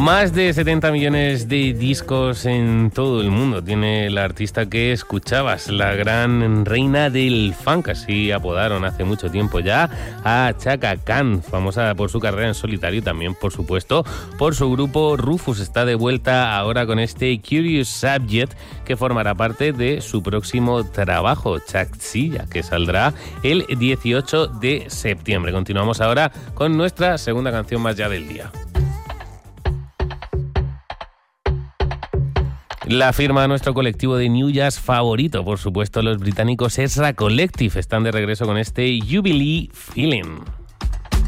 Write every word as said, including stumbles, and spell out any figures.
Más de setenta millones de discos en todo el mundo tiene la artista que escuchabas, la gran reina del funk, así apodaron hace mucho tiempo ya a Chaka Khan, famosa por su carrera en solitario y también, por supuesto, por su grupo Rufus. Está de vuelta ahora con este Curious Subject, que formará parte de su próximo trabajo, Chakchilla, que saldrá el dieciocho de septiembre. Continuamos ahora con nuestra segunda canción más ya del día. La firma nuestro colectivo de New Jazz favorito, por supuesto, los británicos Ezra Collective, están de regreso con este Jubilee Feeling.